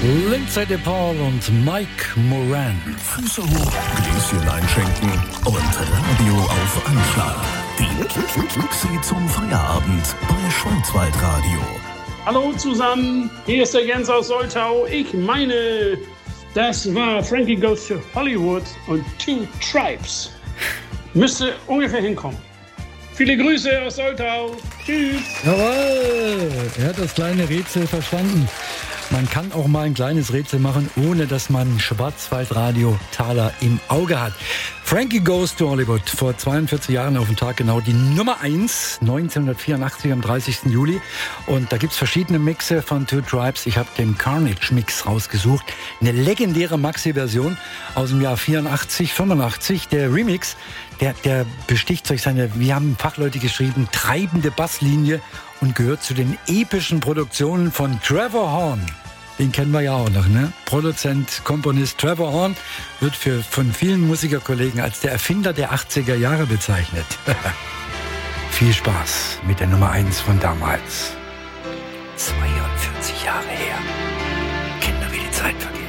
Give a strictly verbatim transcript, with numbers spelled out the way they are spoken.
Lindsay DePaul und Mike Moran. Füße hoch, Gläschen einschenken und Radio auf Anschlag. Die Mixi zum Feierabend bei Schwarzwaldradio. Hallo zusammen, hier ist der Jens aus Soltau. Ich meine, das war Frankie Goes to Hollywood und Two Tribes. Müsste ungefähr hinkommen. Viele Grüße aus Soltau. Tschüss. Jawohl, er hat das kleine Rätsel verstanden. Man kann auch mal ein kleines Rätsel machen, ohne dass man Schwarzwaldradio-Taler im Auge hat. Frankie Goes to Hollywood, vor zweiundvierzig Jahren auf den Tag genau die Nummer eins, neunzehnhundertvierundachtzig am dreißigsten Juli. Und da gibt's verschiedene Mixe von Two Tribes. Ich habe den Carnage-Mix rausgesucht. Eine legendäre Maxi-Version aus dem Jahr vierundachtzig, fünfundachtzig. Der Remix, der, der besticht durch seine, wie haben Fachleute geschrieben, treibende Basslinie und gehört zu den epischen Produktionen von Trevor Horn. Den kennen wir ja auch noch, ne? Produzent, Komponist Trevor Horn wird für, von vielen Musikerkollegen als der Erfinder der achtziger Jahre bezeichnet. Viel Spaß mit der Nummer eins von damals. zweiundvierzig Jahre her. Kinder, wie die Zeit vergeht.